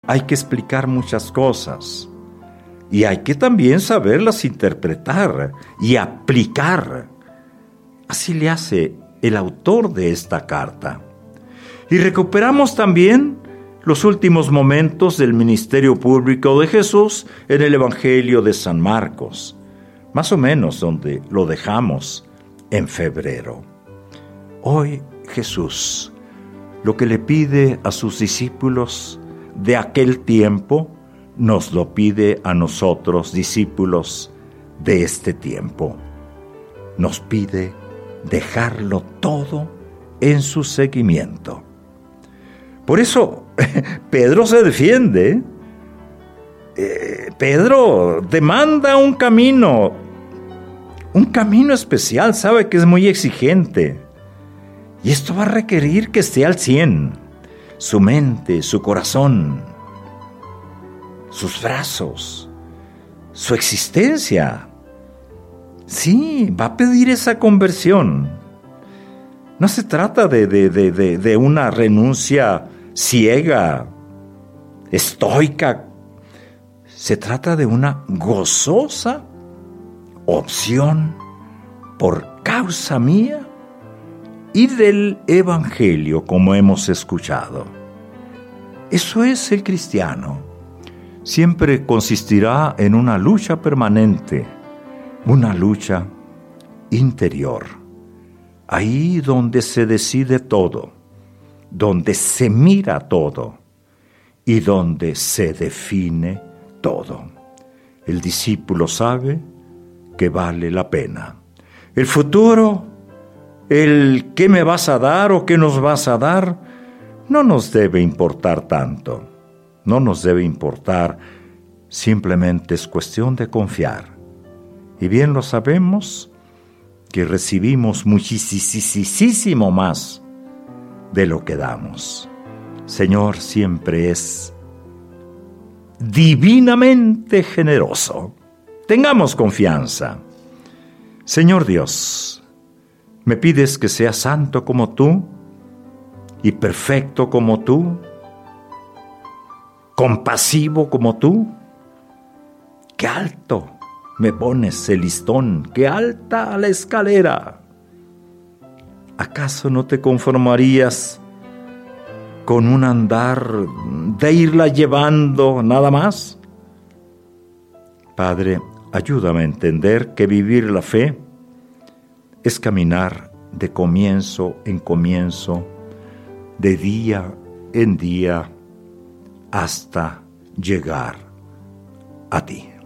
hay que explicar muchas cosas y hay que también saberlas interpretar y aplicar. Así le hace el autor de esta carta. Y recuperamos también los últimos momentos del ministerio público de Jesús en el Evangelio de San Marcos, más o menos donde lo dejamos en febrero. Hoy Jesús lo que le pide a sus discípulos de aquel tiempo, nos lo pide a nosotros, discípulos de este tiempo. Nos pide dejarlo todo en su seguimiento. Por eso Pedro se defiende. Pedro demanda un camino especial, sabe que es muy exigente. Y esto va a requerir que esté al 100, su mente, su corazón, sus brazos, su existencia. Sí, va a pedir esa conversión. No se trata de una renuncia ciega, estoica. Se trata de una gozosa opción por causa mía y del Evangelio, como hemos escuchado. Eso es el cristiano. Siempre consistirá en una lucha permanente, una lucha interior. Ahí donde se decide todo, donde se mira todo y donde se define todo. El discípulo sabe que vale la pena. El futuro, el qué me vas a dar o qué nos vas a dar, no nos debe importar tanto. No nos debe importar, simplemente es cuestión de confiar. Y bien lo sabemos que recibimos muchísimo más de lo que damos. Señor siempre es divinamente generoso. Tengamos confianza. Señor Dios, me pides que sea santo como tú y perfecto como tú, compasivo como tú. ¡Qué alto me pones el listón! ¡Qué alta la escalera! ¿Acaso no te conformarías con un andar de irla llevando nada más? Padre, ayúdame a entender que vivir la fe es caminar de comienzo en comienzo, de día en día, hasta llegar a ti.